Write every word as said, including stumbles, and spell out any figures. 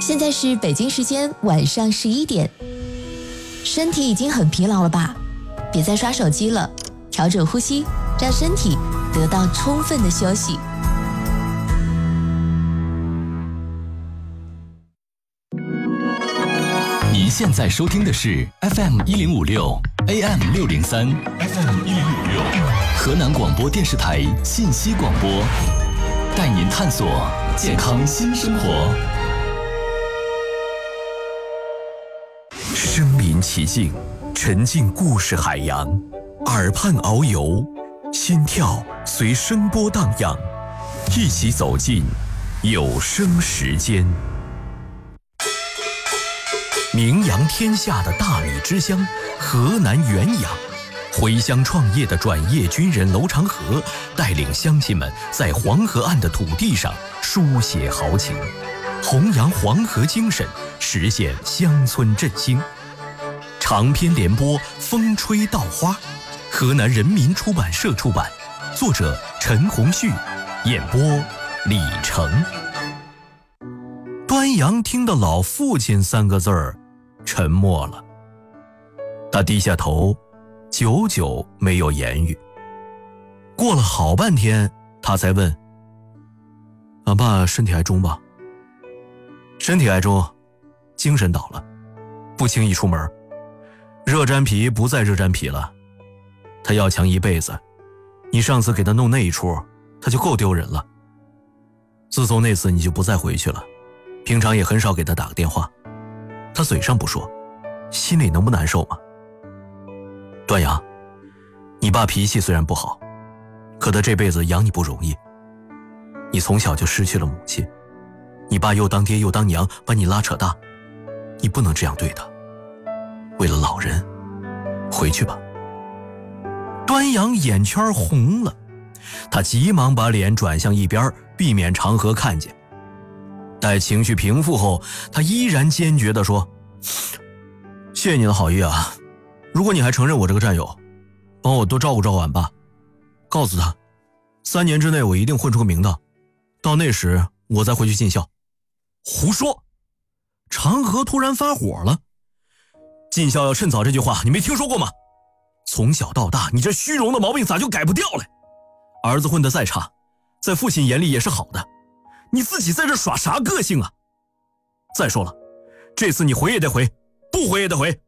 现在是北京时间晚上十一点，身体已经很疲劳了吧？别再刷手机了，调整呼吸，让身体得到充分的休息。 您现在收听的是 F M 一零五六 A M 六零三 F M 一零五六河南广播电视台信息广播，带您探索健康新生活。 身临其境，沉浸故事海洋，耳畔遨游，心跳随声波荡漾，一起走进有声时间。名扬天下的大米之乡河南原阳，回乡创业的转业军人娄长河带领乡亲们在黄河岸的土地上书写豪情，弘扬黄河精神，实现乡村振兴。长篇联播《风吹稻花》，河南人民出版社出版，作者陈鸿旭，演播李成。端阳听到老父亲三个字儿，沉默了。他低下头，久久没有言语。过了好半天，他才问：俺爸身体还中吧？身体还中，精神倒了，不轻易出门。热毡皮不再热毡皮了，他要强一辈子。你上次给他弄那一出，他就够丢人了。自从那次你就不再回去了，平常也很少给他打个电话。他嘴上不说，心里能不难受吗？端阳，你爸脾气虽然不好，可他这辈子养你不容易。你从小就失去了母亲，你爸又当爹又当娘，把你拉扯大，你不能这样对他。为了老人，回去吧。端阳眼圈红了，他急忙把脸转向一边，避免长河看见。待情绪平复后，他依然坚决地说：谢谢你的好意啊，如果你还承认我这个战友，帮我多照顾照顾俺爸，告诉他三年之内我一定混出个名堂，到那时我再回去尽孝。胡说！长河突然发火了。尽孝要趁早这句话你没听说过吗？从小到大你这虚荣的毛病咋就改不掉嘞？儿子混得再差，在父亲眼里也是好的，你自己在这耍啥个性啊？再说了，这次你回也得回，不回也得回。